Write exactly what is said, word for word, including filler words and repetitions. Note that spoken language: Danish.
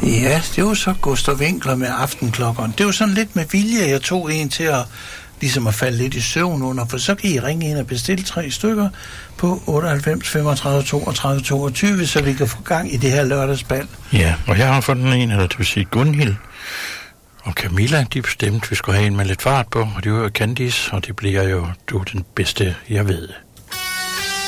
Ja, det var så Gustav Winkler med Aftenklokkeren. Det var sådan lidt med vilje, jeg tog en til at ligesom at falde lidt i søvn under, for så kan I ringe ind og bestille tre stykker på otteoghalvfems femogtredive toogtredive toogtyve, så vi kan få gang i det her lørdagsbal. Ja, og jeg har fået den en, eller det vil sige Gunhild og Camilla, de bestemte, vi skulle have en med lidt fart på, og det var jo Candice, og det bliver jo du den bedste, jeg ved.